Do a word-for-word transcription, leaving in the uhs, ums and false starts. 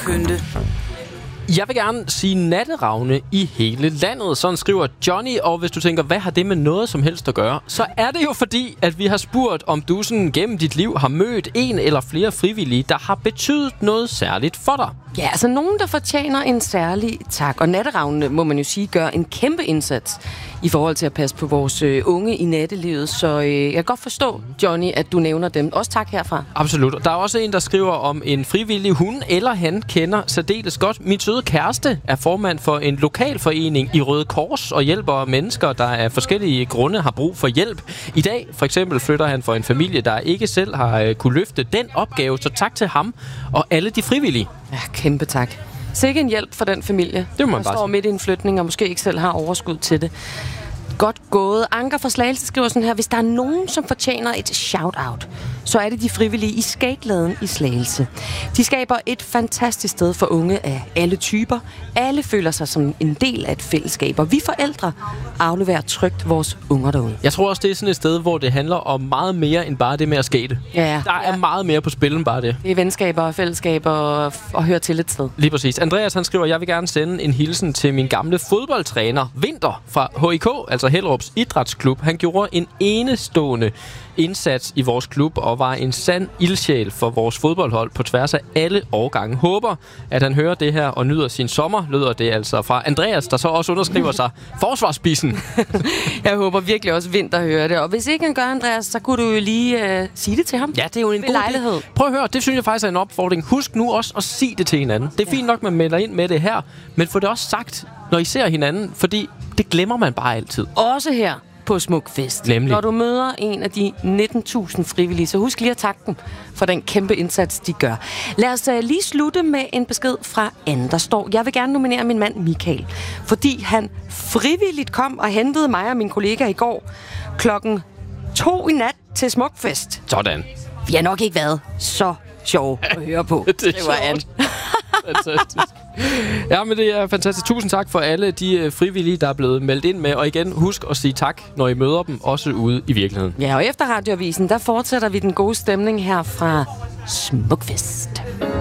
pynte. Jeg vil gerne sige natteravne i hele landet. Sådan skriver Johnny, og hvis du tænker, hvad har det med noget som helst at gøre, så er det jo fordi, at vi har spurgt, om du sådan gennem dit liv har mødt en eller flere frivillige, der har betydet noget særligt for dig. Ja, altså nogen, der fortjener en særlig tak. Og natteravnene, må man jo sige, gør en kæmpe indsats i forhold til at passe på vores øh, unge i nattelivet. Så øh, jeg kan godt forstå, Johnny, at du nævner dem. Også tak herfra. Absolut. Der er også en, der skriver om en frivillig, hun eller han kender særdeles godt. Min søde kæreste er formand for en lokalforening i Røde Kors og hjælper mennesker, der af forskellige grunde har brug for hjælp. I dag for eksempel flytter han for en familie, der ikke selv har øh, kunne løfte den opgave. Så tak til ham og alle de frivillige. Ja, kæmpe tak. Sikke en hjælp for den familie, det må man der bare står sige. midt i en flytning og måske ikke selv har overskud til det. Godt gået. Anker fra Slagelse skriver sådan her: hvis der er nogen, som fortjener et shout-out, så er det de frivillige i Skagladen i Slagelse. De skaber et fantastisk sted for unge af alle typer. Alle føler sig som en del af et fællesskab, og vi forældre afleverer trygt vores unger derude. Jeg tror også, det er sådan et sted, hvor det handler om meget mere end bare det med at skate. Ja, Der er ja. meget mere på spil end bare det. Det er venskaber og fællesskaber og, og høre til et sted. Lige præcis. Andreas han skriver, jeg vil gerne sende en hilsen til min gamle fodboldtræner, Vinter, fra H I K, altså Hellerups Idrætsklub. Han gjorde en enestående indsats i vores klub og var en sand ildsjæl for vores fodboldhold på tværs af alle årgange. Håber, at han hører det her og nyder sin sommer, lyder det altså fra Andreas, der så også underskriver sig forsvarsspidsen. Jeg håber virkelig også, Vinter hører det. Og hvis ikke han gør, Andreas, så kunne du jo lige uh, sige det til ham. Ja, det er jo en Ved god lejlighed. idé. Prøv at høre, det synes jeg faktisk er en opfordring. Husk nu også at sige det til hinanden. Det er fint nok, man melder ind med det her, men få det også sagt, når I ser hinanden, fordi det glemmer man bare altid. Også her på Smukfest. Nemlig. Når du møder en af de nitten tusind frivillige, så husk lige at takke dem for den kæmpe indsats, de gør. Lad os uh, lige slutte med en besked fra Anne, der står: jeg vil gerne nominere min mand Michael, fordi han frivilligt kom og hentede mig og min kollega i går klokken to i nat til Smukfest. Sådan. Vi har nok ikke været så sjove at høre på, Det er skriver Anne. Fantastisk. Ja, men det er fantastisk. Tusind tak for alle de frivillige, der er blevet meldt ind med. Og igen, husk at sige tak, når I møder dem, også ude i virkeligheden. Ja, og efter Radioavisen, der fortsætter vi den gode stemning her fra Smukfest.